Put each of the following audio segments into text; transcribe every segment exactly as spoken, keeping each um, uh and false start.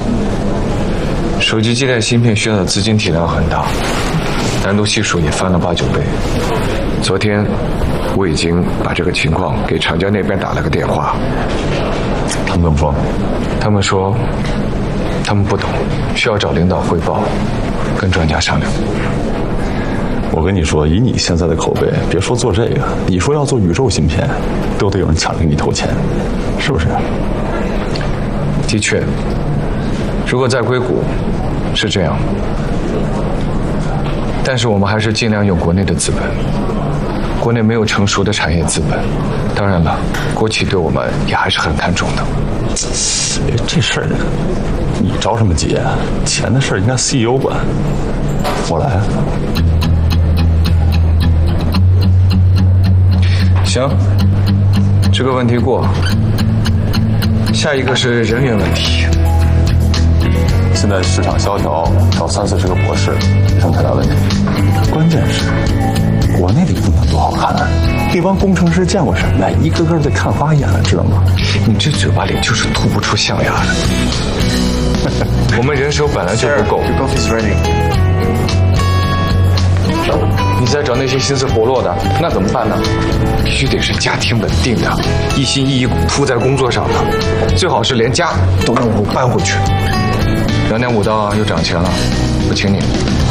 手机基带芯片需要的资金体量很大，难度系数也翻了八九倍。昨天我已经把这个情况给厂家那边打了个电话， 他们怎么说？ 他们说他们不懂，需要找领导汇报，跟专家商量。 我跟你说，以你现在的口碑，别说做这个，你说要做宇宙芯片，都得有人抢着给你投钱，是不是？ 的确，如果在硅谷是这样，但是我们还是尽量用国内的资本。国内没有成熟的产业资本，当然了，国企对我们也还是很看重的。 这事儿你着什么急啊？钱的事儿应该 C E O 管。我来。 行，这个问题过。下一个是人员问题。 现在市场萧条，找三四十个博士没什么太大问题。关键是国内的姑娘多好看啊！那帮工程师见过什么呀？一个个得看花眼了，知道吗？ 你这嘴巴里就是吐不出象牙的。我们人手本来就不够。你再找那些心思活络的，那怎么办呢？必须得是家庭稳定的，一心一意扑在工作上的，最好是连家都让我搬回去。两点五刀又涨钱了，我请你。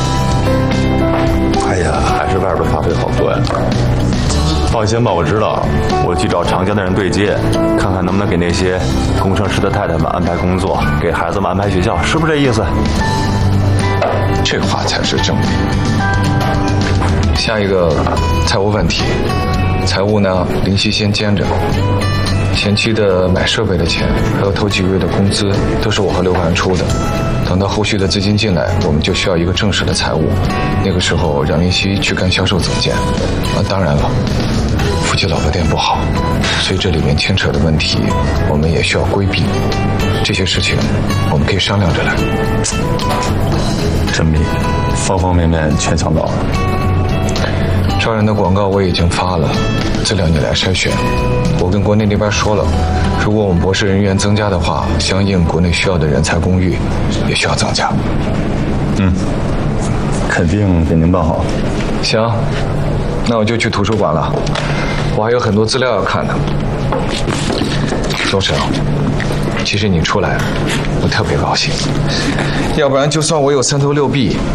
哎呀，还是外边的咖啡好喝呀。放心吧，我知道，我去找厂家的人对接，看看能不能给那些工程师的太太们安排工作，给孩子们安排学校，是不是这意思？ 这话才是正理。下一个财务问题，财务呢，林夕先兼着。前期的买设备的钱，还有头几个月的工资，都是我和刘涵出的。等到后续的资金进来，我们就需要一个正式的财务。那个时候让林夕去干销售总监。啊，当然了，夫妻老婆店不好，所以这里面牵扯的问题，我们也需要规避。这些事情我们可以商量着来。 缜密，方方面面全想到了。 招人的广告我已经发了，资料你来筛选。我跟国内那边说了，如果我们博士人员增加的话，相应国内需要的人才公寓也需要增加。 嗯，肯定给您办好。 行，那我就去图书馆了，我还有很多资料要看呢。宗生，其实你出来，我特别高兴，要不然就算我有三头六臂，